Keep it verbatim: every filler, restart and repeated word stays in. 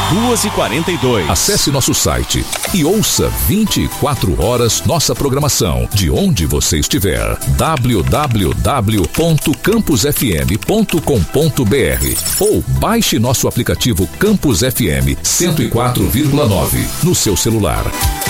duas e quarenta e dois. Acesse nosso site e ouça vinte e quatro horas nossa programação de onde você estiver. w w w ponto campus f m ponto com ponto b r ou baixe nosso aplicativo Campus F M cento e quatro vírgula nove no seu celular.